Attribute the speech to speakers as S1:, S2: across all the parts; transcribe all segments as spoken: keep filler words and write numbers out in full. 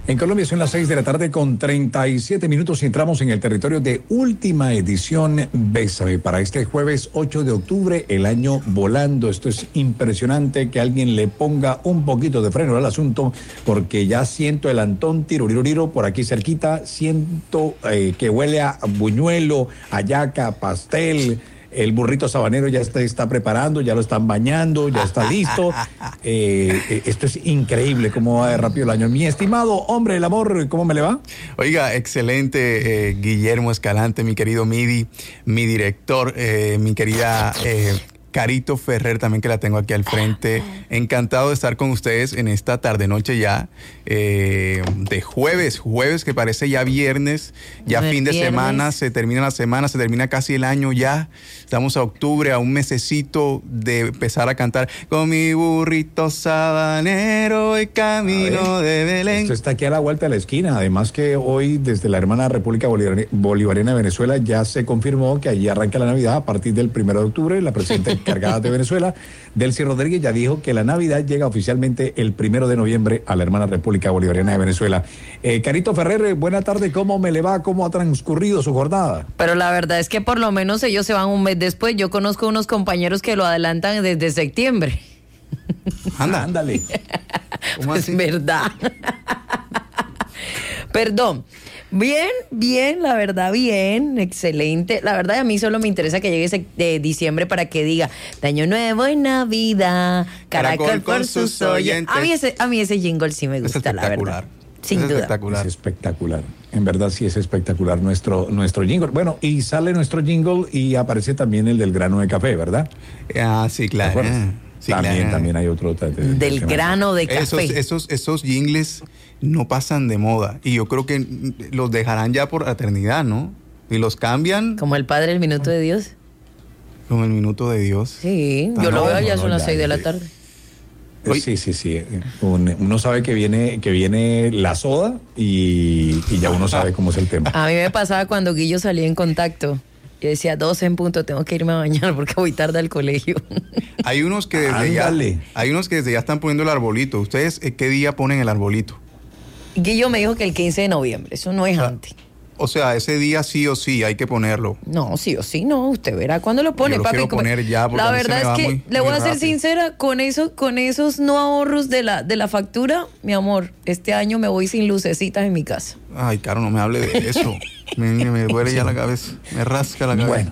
S1: En Colombia son las seis de la tarde con treinta y siete minutos y entramos en el territorio de última edición Bésame para este jueves ocho de octubre, el año volando. Esto es impresionante, que alguien le ponga un poquito de freno al asunto, porque ya siento el Antón Tiruririro por aquí cerquita, siento eh, que huele a buñuelo, a yaca, pastel. El burrito sabanero ya está, está preparando, ya lo están bañando, ya está listo. Eh, esto es increíble cómo va de rápido el año. Mi estimado hombre del amor, ¿cómo me le va?
S2: Oiga, excelente, eh, Guillermo Escalante, mi querido Midi, mi director, eh, mi querida eh, Carito Ferrer, también que la tengo aquí al frente. Encantado de estar con ustedes en esta tarde-noche ya, eh, de jueves, jueves que parece ya viernes, ya fin de viernes. semana, se termina la semana, se termina casi el año ya. Estamos a octubre, a un mesecito de empezar a cantar con mi burrito sabanero y camino de Belén.
S1: Esto está aquí a la vuelta de la esquina. Además que hoy, desde la hermana República Bolivariana de Venezuela, ya se confirmó que allí arranca la Navidad a partir del primero de octubre. La presidenta encargada de Venezuela, Delcy Rodríguez, ya dijo que la Navidad llega oficialmente el primero de noviembre a la hermana República Bolivariana de Venezuela. Eh, Carito Ferrer, buena tarde. ¿Cómo me le va? ¿Cómo ha transcurrido su jornada?
S3: Pero la verdad es que por lo menos ellos se van un mes después. Yo conozco unos compañeros que lo adelantan desde septiembre.
S1: Anda, ándale.
S3: ¿Cómo pues así? Verdad. Perdón. Bien, bien, la verdad, bien, excelente. La verdad, a mí solo me interesa que llegue ese de diciembre para que diga de Año Nuevo en Navidad, Caracol, Caracol por sus oyentes. A mí ese, a mí ese jingle sí me gusta, la verdad. Sin
S1: es
S3: duda.
S1: Espectacular. Es espectacular. En verdad sí es espectacular nuestro, nuestro jingle. Bueno, y sale nuestro jingle y aparece también el del grano de café, ¿verdad?
S2: Ah, sí, claro. Sí,
S1: también,
S2: claro.
S1: también hay otro. De, de,
S3: del de grano de café.
S2: Esos, esos, esos jingles no pasan de moda. Y yo creo que los dejarán ya por eternidad, ¿no? Y los cambian.
S3: Como el Padre el Minuto de Dios.
S2: Como el Minuto de Dios.
S3: Sí, yo no, lo veo ya no, son no, las ya, seis de la tarde.
S1: Sí, sí, sí. Uno sabe que viene, que viene la soda y, y ya uno sabe cómo es el tema.
S3: A mí me pasaba cuando Guillo salía en Contacto. Yo decía, doce en punto, tengo que irme a bañar porque voy tarde al colegio.
S2: Hay unos que desde ya, hay unos que desde ya están poniendo el arbolito. ¿Ustedes qué día ponen el arbolito?
S3: Guillo me dijo que el quince de noviembre, eso no es ah. antes.
S2: O sea, ese día sí o sí hay que ponerlo.
S3: No, sí o sí, no. Usted verá cuándo lo pone,
S2: Yo lo
S3: papi.
S2: Quiero poner ya
S3: la verdad es que, muy, le voy a ser rápido. sincera, con eso, con esos no ahorros de la, de la factura, mi amor, este año me voy sin lucecitas en mi casa.
S2: Ay, Caro, no me hable de eso. me, me duele ya la cabeza, me rasca la cabeza.
S1: Bueno.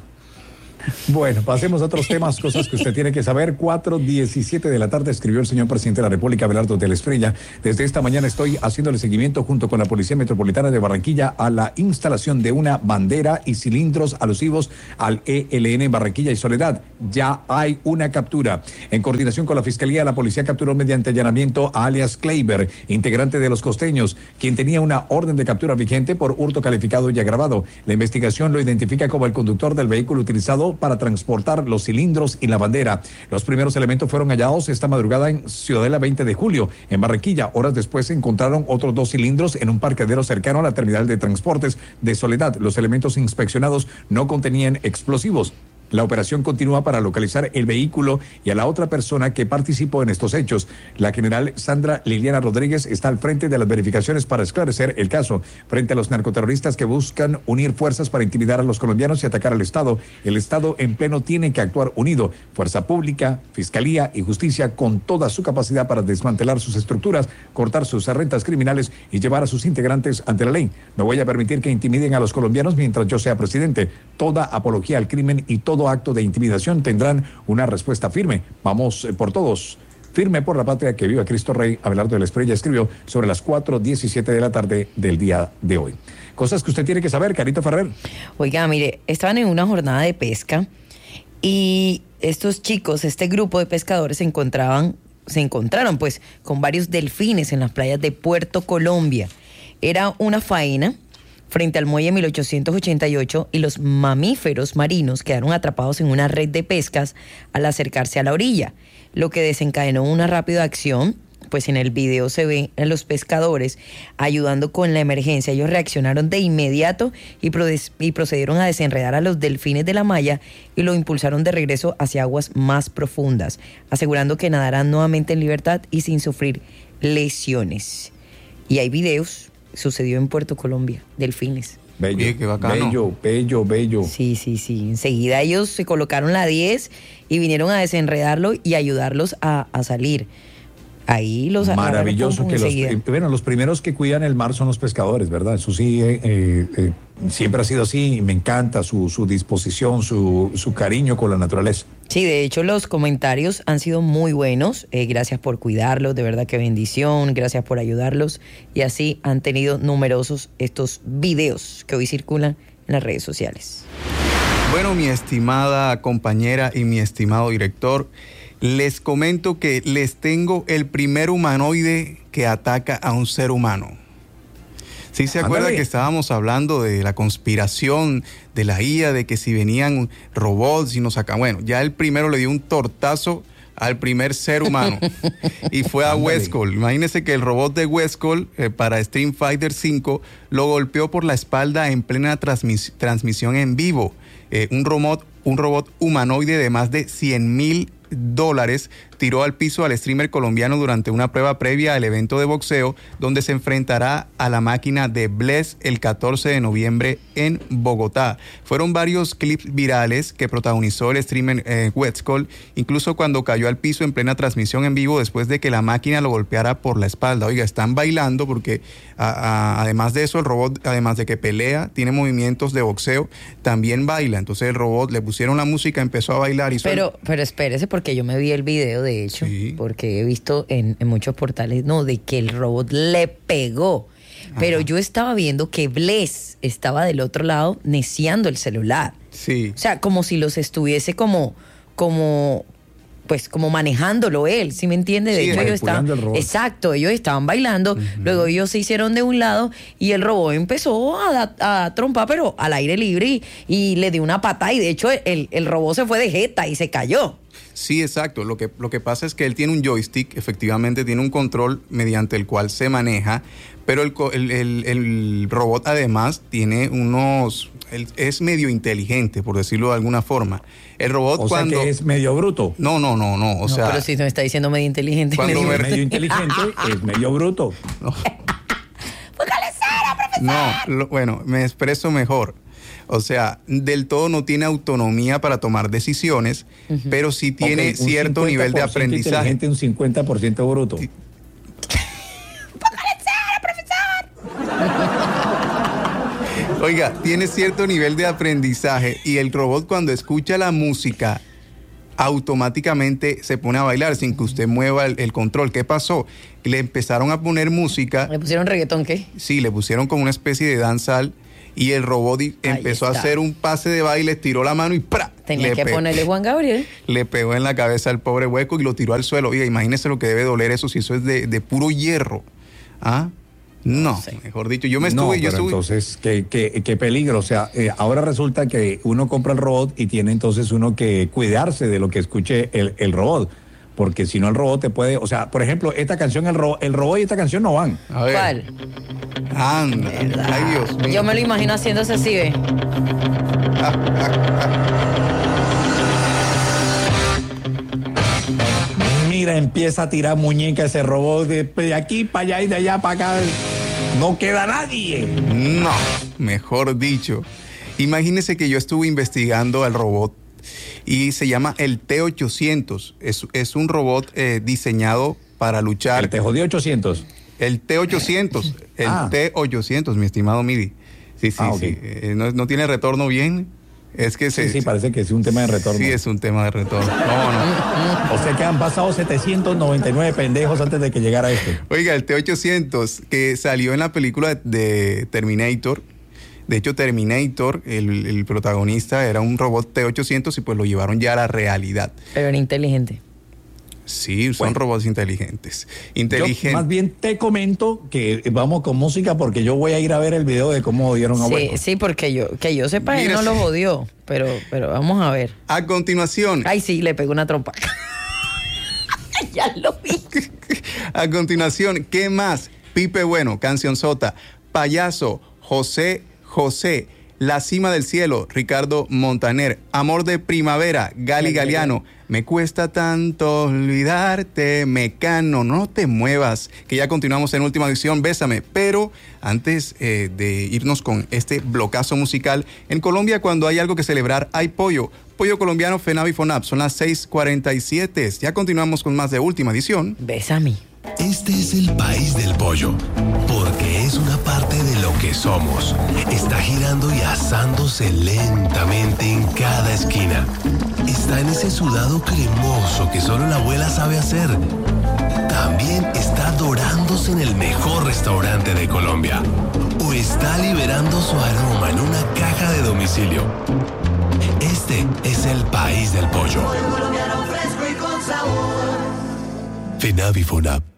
S1: Bueno, pasemos a otros temas, cosas que usted tiene que saber. cuatro diecisiete de la tarde escribió el señor presidente de la República, Abelardo de la Espriella. Desde esta mañana estoy haciéndole seguimiento junto con la Policía Metropolitana de Barranquilla a la instalación de una bandera y cilindros alusivos al E L N Barranquilla y Soledad. Ya hay una captura. En coordinación con la Fiscalía, la policía capturó mediante allanamiento a alias Kleiber, integrante de Los Costeños, quien tenía una orden de captura vigente por hurto calificado y agravado. La investigación lo identifica como el conductor del vehículo utilizado para transportar los cilindros y la bandera. Los primeros elementos fueron hallados esta madrugada en Ciudadela veinte de julio, en Barranquilla. Horas después se encontraron otros dos cilindros en un parqueadero cercano a la terminal de transportes de Soledad. Los elementos inspeccionados no contenían explosivos. La operación continúa para localizar el vehículo y a la otra persona que participó en estos hechos. La general Sandra Liliana Rodríguez está al frente de las verificaciones para esclarecer el caso. Frente a los narcoterroristas que buscan unir fuerzas para intimidar a los colombianos y atacar al Estado, el Estado en pleno tiene que actuar unido. Fuerza Pública, Fiscalía y Justicia con toda su capacidad para desmantelar sus estructuras, cortar sus rentas criminales y llevar a sus integrantes ante la ley. No voy a permitir que intimiden a los colombianos mientras yo sea presidente. Toda apología al crimen y todo acto de intimidación tendrán una respuesta firme. Vamos eh, por todos. Firme por la patria, que viva Cristo Rey. Abelardo de la Espriella escribió sobre las cuatro diecisiete de la tarde del día de hoy. Cosas que usted tiene que saber, Carito Ferrer.
S3: Oiga, mire, estaban en una jornada de pesca y estos chicos, este grupo de pescadores se encontraban, se encontraron pues con varios delfines en las playas de Puerto Colombia. Era una faena frente al muelle mil ochocientos ochenta y ocho y los mamíferos marinos quedaron atrapados en una red de pescas al acercarse a la orilla, lo que desencadenó una rápida acción. Pues en el video se ven a los pescadores ayudando con la emergencia. Ellos reaccionaron de inmediato y, pro- y procedieron a desenredar a los delfines de la malla y lo impulsaron de regreso hacia aguas más profundas, asegurando que nadarán nuevamente en libertad y sin sufrir lesiones. Y hay videos, sucedió en Puerto Colombia, delfines.
S1: Bello,
S2: Oye, qué bacano.
S1: bello, bello, bello.
S3: Sí, sí, sí. Enseguida ellos se colocaron la diez y vinieron a desenredarlo y ayudarlos a, a salir. Ahí los
S1: Maravilloso que los, eh, bueno, los primeros que cuidan el mar son los pescadores, ¿verdad? Eso sí, eh, eh, siempre ha sido así y me encanta su, su disposición, su, su cariño con la naturaleza.
S3: Sí, de hecho los comentarios han sido muy buenos. Eh, gracias por cuidarlos, de verdad que bendición, gracias por ayudarlos. Y así han tenido numerosos estos videos que hoy circulan en las redes sociales.
S2: Bueno, mi estimada compañera y mi estimado director, les comento que les tengo el primer humanoide que ataca a un ser humano. ¿Sí se acuerda que estábamos hablando de la conspiración de la I A, de que si venían robots y nos sacan? Bueno, ya el primero le dio un tortazo al primer ser humano y fue a Westcol. Imagínense que el robot de Westcol eh, para Street Fighter cinco lo golpeó por la espalda en plena transmis- transmisión en vivo. Eh, un robot, un robot humanoide de más de cien mil dólares tiró al piso al streamer colombiano durante una prueba previa al evento de boxeo donde se enfrentará a la máquina de Bless el catorce de noviembre en Bogotá. Fueron varios clips virales que protagonizó el streamer eh, Westcol, incluso cuando cayó al piso en plena transmisión en vivo después de que la máquina lo golpeara por la espalda. Oiga, están bailando porque a, a, además de eso el robot, además de que pelea, tiene movimientos de boxeo, también baila. Entonces el robot le pusieron la música, empezó a bailar y
S3: Pero, el... pero espérese porque yo me vi el video de hecho, sí. Porque he visto en, en muchos portales, no, de que el robot le pegó. Ajá. Pero yo estaba viendo que Bless estaba del otro lado neciando el celular.
S2: Sí.
S3: O sea, como si los estuviese como, como, pues como manejándolo él, ¿sí me entiende? De
S1: sí,
S3: hecho, ellos estaban, exacto, ellos estaban bailando, uh-huh. Luego ellos se hicieron de un lado y el robot empezó a, a, a trompar, pero al aire libre y, y le dio una patada y de hecho el, el robot se fue de jeta y se cayó.
S2: Sí, exacto. Lo que, lo que pasa es que él tiene un joystick, efectivamente tiene un control mediante el cual se maneja, pero el, el, el, el robot además tiene unos... Él es medio inteligente, por decirlo de alguna forma. El robot
S1: o
S2: cuando...
S1: sea que es medio bruto.
S2: No, no, no, no. O
S3: no,
S2: sea...
S3: pero si me está diciendo medio inteligente.
S2: Cuando
S1: medio,
S2: me...
S1: medio inteligente es medio bruto.
S3: No. ¡Póngale cera, profesor!
S2: No, lo, bueno, me expreso mejor. O sea, del todo no tiene autonomía para tomar decisiones, uh-huh. Pero sí tiene okay, cierto nivel de aprendizaje.
S1: Inteligente, un cincuenta por ciento bruto. Sí.
S3: ¡Póngale cera,
S2: profesor! Oiga, tiene cierto nivel de aprendizaje y el robot cuando escucha la música automáticamente se pone a bailar sin que usted mueva el, el control. ¿Qué pasó? Le empezaron a poner música.
S3: ¿Le pusieron reggaetón qué?
S2: Sí, le pusieron como una especie de danzal. Y el robot empezó a hacer un pase de baile, tiró la mano y ¡pra!
S3: Tenía que pegó, ponerle Juan Gabriel.
S2: Le pegó en la cabeza al pobre hueco y lo tiró al suelo. Oiga, imagínese lo que debe doler eso si eso es de, de puro hierro. ¿Ah? No, no sé. Mejor dicho, yo me estuve...
S1: No,
S2: yo
S1: pero
S2: estuve...
S1: entonces, ¿qué, qué, qué peligro? O sea, eh, ahora resulta que uno compra el robot y tiene entonces uno que cuidarse de lo que escuche el, el robot. Porque si no el robot te puede... O sea, por ejemplo, esta canción, el, ro, el robot y esta canción no van.
S2: A ver.
S3: ¿Cuál?
S2: Anda. Ay, Dios mío.
S3: Yo me lo imagino haciéndose así, ¿ve?
S1: Mira, empieza a tirar muñeca ese robot de, de aquí para allá y de allá para acá. No queda nadie.
S2: No, mejor dicho. Imagínese que yo estuve investigando al robot y se llama el T ochocientos. Es, es un robot eh, diseñado para luchar.
S1: ¿El T jodió ochocientos?
S2: El T ochocientos. El ah. T ochocientos, mi estimado Midi. Sí, sí, ah, okay. sí. Eh, no, no tiene retorno bien. Es que se,
S1: sí, sí, parece que es un tema de retorno.
S2: Sí, es un tema de retorno. No, no.
S1: O sea que han pasado setecientos noventa y nueve pendejos antes de que llegara este.
S2: Oiga, el T ochocientos que salió en la película de Terminator. De hecho, Terminator, el, el protagonista, era un robot T ochocientos y pues lo llevaron ya a la realidad.
S3: Pero era inteligente.
S2: Sí, son bueno, robots inteligentes. Inteligentes.
S1: Más bien te comento que vamos con música porque yo voy a ir a ver el video de cómo dieron a
S3: Sí,
S1: Hueco.
S3: sí, porque yo, que yo sepa, Mira, él no lo jodió, pero, pero vamos a ver.
S2: A continuación.
S3: Ay, sí, le pegó una trompa. Ya lo vi.
S2: A continuación, ¿qué más? Pipe Bueno, Cancionzota, Payaso, José José, La Cima del Cielo, Ricardo Montaner, Amor de Primavera, Gali Galeano, Me cuesta tanto olvidarte, Mecano, no te muevas, que ya continuamos en Última Edición, Bésame. Pero antes eh, de irnos con este blocazo musical, en Colombia cuando hay algo que celebrar hay pollo. Pollo colombiano, FENAVI FONAP, son las seis cuarenta y siete. Ya continuamos con más de Última Edición.
S3: Bésame.
S4: Este es el país del pollo, porque es una parte de lo que somos. Está girando y asándose lentamente en cada esquina. Está en ese sudado cremoso que solo la abuela sabe hacer. También está dorándose en el mejor restaurante de Colombia. O está liberando su aroma en una caja de domicilio. Este es el país del pollo. FENAVI FONAP.